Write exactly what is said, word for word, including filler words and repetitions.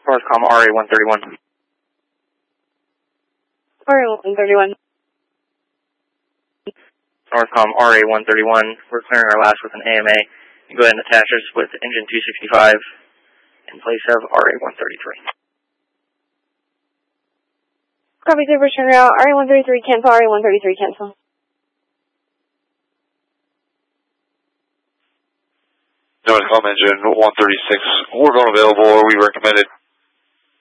Northcom R A one thirty-one. R A one thirty-one. Northcom R A one thirty-one. We're clearing our last with an A M A. You go ahead and attach us with engine two sixty-five in place of R A one thirty-three. Copy, Super turn around. R A one thirty-three cancel, R A one thirty-three cancel. Northcom engine one thirty-six, we're going available, or we recommend it